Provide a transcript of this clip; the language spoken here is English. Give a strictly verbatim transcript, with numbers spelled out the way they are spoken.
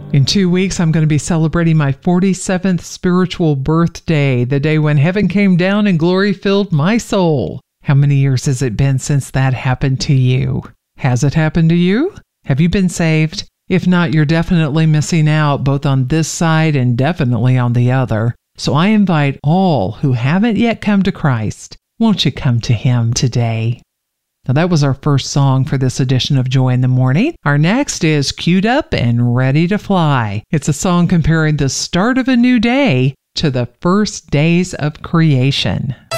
In two weeks, I'm going to be celebrating my forty-seventh spiritual birthday, the day when heaven came down and glory filled my soul. How many years has it been since that happened to you? Has it happened to you? Have you been saved? If not, you're definitely missing out, both on this side and definitely on the other. So I invite all who haven't yet come to Christ, won't you come to Him today? Now that was our first song for this edition of Joy in the Morning. Our next is Queued Up and Ready to Fly. It's a song comparing the start of a new day to the first days of creation.